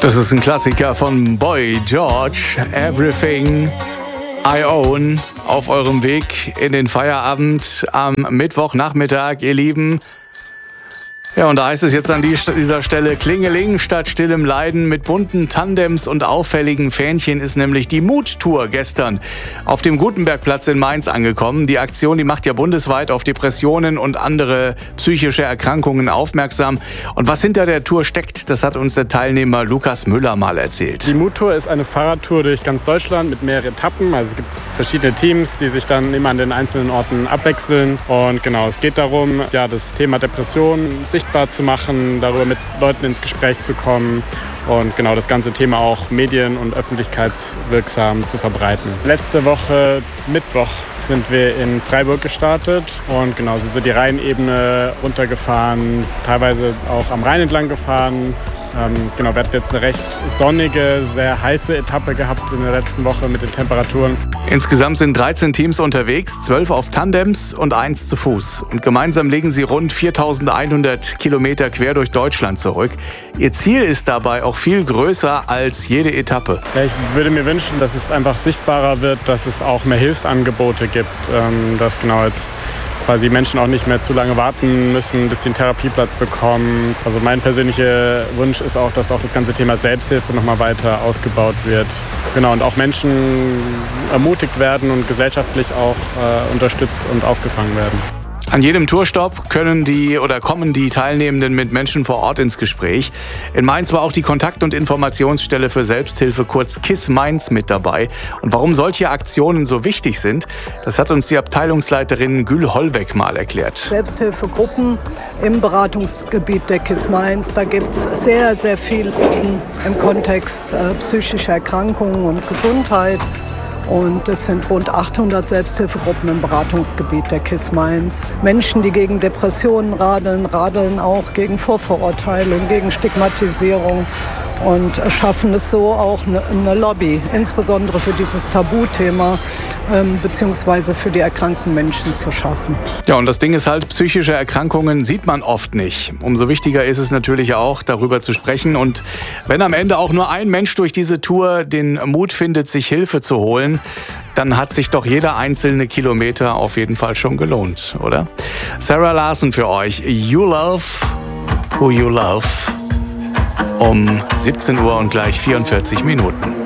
Das ist ein Klassiker von Boy George, Everything I Own, auf eurem Weg in den Feierabend am Mittwochnachmittag, ihr Lieben. Ja, und da heißt es jetzt an dieser Stelle Klingeling statt stillem Leiden. Mit bunten Tandems und auffälligen Fähnchen ist nämlich die Mut-Tour gestern auf dem Gutenbergplatz in Mainz angekommen. Die Aktion, die macht ja bundesweit auf Depressionen und andere psychische Erkrankungen aufmerksam. Und was hinter der Tour steckt, das hat uns der Teilnehmer Lukas Müller mal erzählt. Die Mut-Tour ist eine Fahrradtour durch ganz Deutschland mit mehreren Etappen. Also es gibt verschiedene Teams, die sich dann immer an den einzelnen Orten abwechseln. Und genau, es geht darum, ja, das Thema Depression sichtbar zu machen, darüber mit Leuten ins Gespräch zu kommen und genau das ganze Thema auch medien- und öffentlichkeitswirksam zu verbreiten. Letzte Woche Mittwoch sind wir in Freiburg gestartet und genau, so sind die Rheinebene runtergefahren, teilweise auch am Rhein entlang gefahren. Genau, wir hatten jetzt eine recht sonnige, sehr heiße Etappe gehabt in der letzten Woche mit den Temperaturen. Insgesamt sind 13 Teams unterwegs, 12 auf Tandems und 1 zu Fuß. Und gemeinsam legen sie rund 4.100 Kilometer quer durch Deutschland zurück. Ihr Ziel ist dabei auch viel größer als jede Etappe. Ja, ich würde mir wünschen, dass es einfach sichtbarer wird, dass es auch mehr Hilfsangebote gibt, dass genau jetzt quasi Menschen auch nicht mehr zu lange warten müssen, bis sie einen Therapieplatz bekommen. Also mein persönlicher Wunsch ist auch, dass auch das ganze Thema Selbsthilfe nochmal weiter ausgebaut wird. Genau, und auch Menschen ermutigt werden und gesellschaftlich auch unterstützt und aufgefangen werden. An jedem Tourstopp kommen die Teilnehmenden mit Menschen vor Ort ins Gespräch. In Mainz war auch die Kontakt- und Informationsstelle für Selbsthilfe, kurz KISS Mainz, mit dabei. Und warum solche Aktionen so wichtig sind, das hat uns die Abteilungsleiterin Gül Hollweg mal erklärt. Selbsthilfegruppen im Beratungsgebiet der KISS Mainz, da gibt es sehr, sehr viele Gruppen im Kontext psychischer Erkrankungen und Gesundheit. Und es sind rund 800 Selbsthilfegruppen im Beratungsgebiet der KISS Mainz. Menschen, die gegen Depressionen radeln auch gegen Vorverurteilung, gegen Stigmatisierung und schaffen es so auch eine Lobby, insbesondere für dieses Tabuthema beziehungsweise für die erkrankten Menschen zu schaffen. Ja, und das Ding ist halt, psychische Erkrankungen sieht man oft nicht. Umso wichtiger ist es natürlich auch, darüber zu sprechen. Und wenn am Ende auch nur ein Mensch durch diese Tour den Mut findet, sich Hilfe zu holen, dann hat sich doch jeder einzelne Kilometer auf jeden Fall schon gelohnt, oder? Sarah Larson für euch. You love who you love. Um 17 Uhr und gleich 44 Minuten.